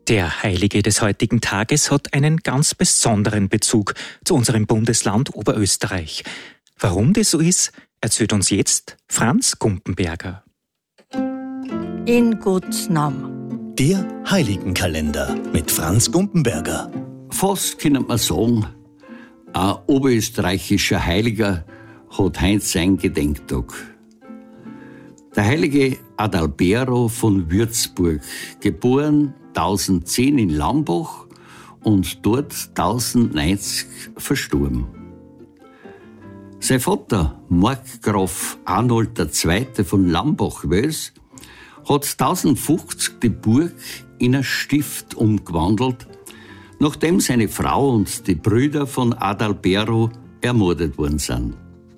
Der Heilige des heutigen Tages hat einen ganz besonderen Bezug zu unserem Bundesland Oberösterreich. Warum das so ist, erzählt uns jetzt Franz Gumpenberger. In Gottes Namen. Der Heiligenkalender mit Franz Gumpenberger. Fast kann man sagen, ein oberösterreichischer Heiliger hat heute seinen Gedenktag. Der heilige Adalbero von Würzburg, geboren 1010 in Lambach und dort 1090 verstorben. Sein Vater, Markgraf Arnold II. Von Lambach-Wels, hat 1050 die Burg in ein Stift umgewandelt, nachdem seine Frau und die Brüder von Adalbero ermordet worden sind.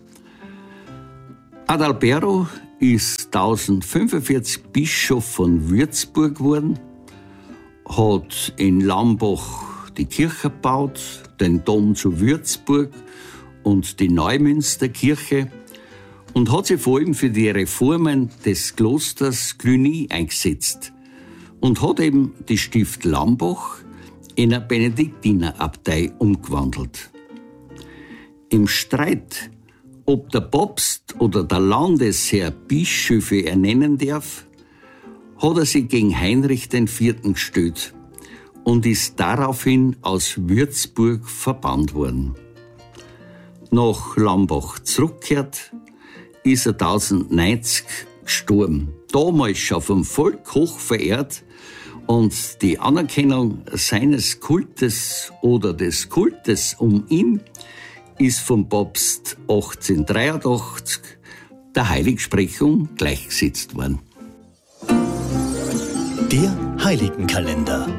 Adalbero ist 1045 Bischof von Würzburg geworden, hat in Lambach die Kirche gebaut, den Dom zu Würzburg und die Neumünsterkirche und hat sich vor allem für die Reformen des Klosters Cluny eingesetzt und hat eben die Stift Lambach in eine Benediktinerabtei umgewandelt. Im Streit, ob der Papst oder der Landesherr Bischöfe ernennen darf, hat er sich gegen Heinrich IV. Gestellt und ist daraufhin aus Würzburg verbannt worden. Nach Lambach zurückgekehrt, ist er 1090 gestorben. Damals schon vom Volk hoch verehrt und die Anerkennung seines Kultes oder des Kultes um ihn ist vom Papst 1883 der Heiligsprechung gleichgesetzt worden. Der Heiligenkalender.